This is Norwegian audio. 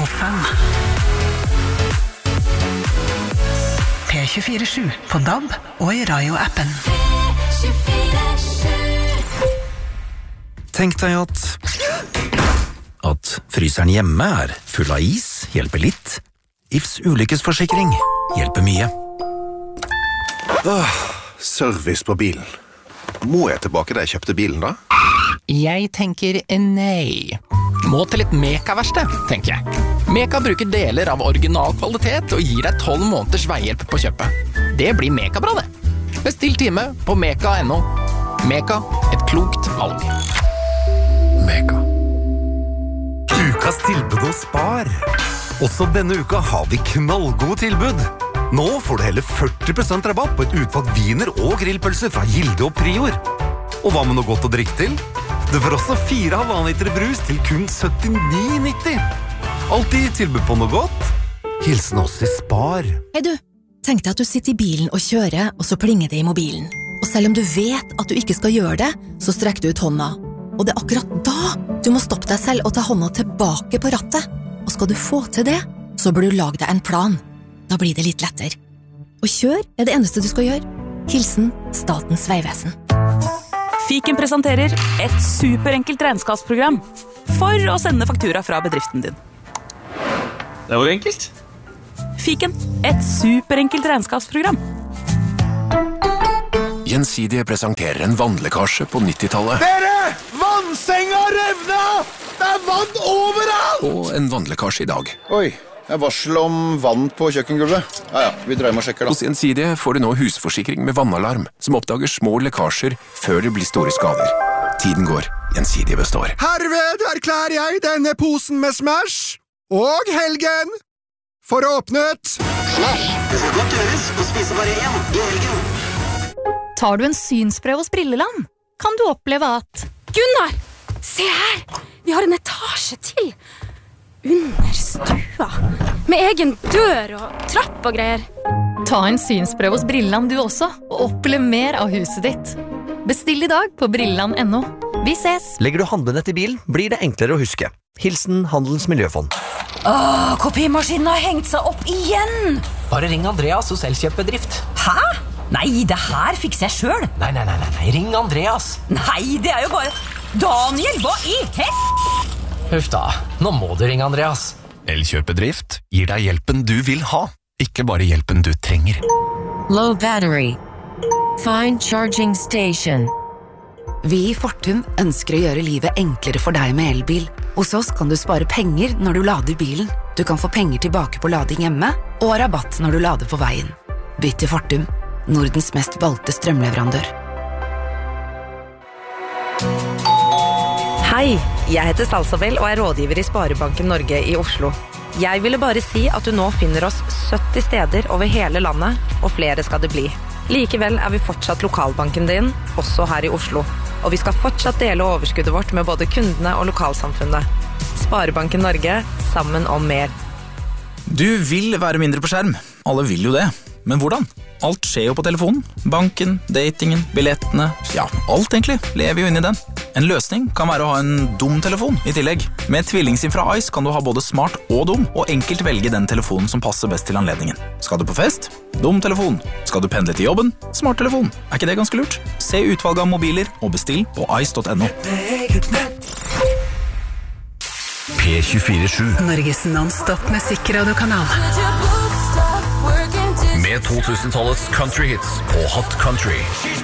sofaen. P24/7 på DAB og i Radio-appen. Tenk deg at fryseren hjemme full av is hjelper litt. Ifs ulykkesforsikring hjelper mye. Service på bilen. Må jeg tilbake da jeg kjøpte bilen da? Jeg tenker nei. Må til et Meka-verksted, tenker jeg. Meka bruker deler av original kvalitet og gir deg 12 måneders veihjelp på kjøpet. Det blir Meka-bra det. Bestill time på meka.no. Meka, et klokt valg. Meka. Ukas tilbud og spar. Også denne uka har vi knallgode tilbud. Nå får du hele 40% rabatt på et utvalgt viner og grillpølser fra Gilde og Prior. Og hva med noe godt å drikke til? Du får også 4 halvannen liter brus til kun 79,90. Alltid tilbud på noe godt. Hilsen oss i Spar. Hei du, tenk deg at du sitter i bilen og kjører, og så plinger det i mobilen. Og selv om du vet at du ikke skal gjøre det, så strekker du ut hånda. Og det akkurat da du må stoppe deg selv og ta hånda tilbake på rattet. Og skal du få til det, så bør du lage deg en plan. Da blir det litt lettere. Og kjør det eneste du skal gjøre. Hilsen Statens Vegvesen. Fiken presenterer et superenkelt regnskapsprogram for å sende faktura fra bedriften din. Det var enkelt. Fiken, et superenkelt regnskapsprogram. Gjensidige presenterer en vannlekkasje på 90-tallet. Dere! Vannsenga revna! Det er vann overalt! Og en vannlekkasje i dag. Oi, jeg varsler om vann på kjøkkengulvet. Ja, vi dreier med og sjekker da. Hos Gjensidige får du nå husforsikring med vannalarm, som oppdager små lekkasjer før det blir store skader. Tiden går, Gjensidige består. Herved erklærer jeg denne posen med Smash og helgen for åpnet. Smash, det skal godt gjøres å spise bare én i helgen. Tar du en synsprøve hos Brilleland, kan du oppleve at Gunnar, se her! Vi har en etasje til. Under stua. Med egen dør og trapp og greier. Ta en synsprøve hos Brilleland du også, og opplev mer av huset ditt. Bestill i dag på brilleland.no. Vi ses! Legger du handlenett i bilen, blir det enklere å huske. Hilsen Handelens Miljøfond. Kopimaskinen har hengt seg opp igjen! Bare ring Andreas hos Elkjøpbedrift. Hæ? Nei, det her fikser jeg selv. Nei, ring Andreas. Nei, det er jo bare... Daniel, hva i hett? Huff da, nå må du ringe Andreas. Elkjøpbedrift gir deg hjelpen du vil ha, ikke bare hjelpen du trenger. Low battery. Find charging station. Vi i Fortum ønsker å gjøre livet enklere for deg med elbil. Hos oss kan du spare penger når du lader bilen. Du kan få penger tilbake på lading hjemme, og rabatt når du lader på veien. Bytt til Fortum, Nordens mest valgte strømleverandør. Hei, jeg heter Salsabel og er rådgiver i Sparebanken Norge i Oslo. Jeg ville bare si at du nå finner oss 70 steder over hele landet, og flere skal det bli. Likevel er vi fortsatt lokalbanken din, også her i Oslo. Og vi skal fortsatt dele overskuddet vårt med både kundene og lokalsamfunnet. Sparebanken Norge, sammen om mer. Du vil være mindre på skjerm. Alle vil jo det. Men hvordan? Alt skjer jo på telefonen. Banken, datingen, billettene. Ja, alt egentlig lever jo inn i den. En løsning kan være å ha en dum telefon i tillegg. Med TvillingSIM fra Ice kan du ha både smart og dum, og enkelt velge den telefonen som passer best til anledningen. Skal du på fest? Dum telefon. Skal du pendle til jobben? Smart telefon. Er ikke det ganske lurt? Se utvalget av mobiler og bestill på ice.no. P24/7 Norges non-stop musikkradiokanal. Med 2000-tallets country hits på Hot Country.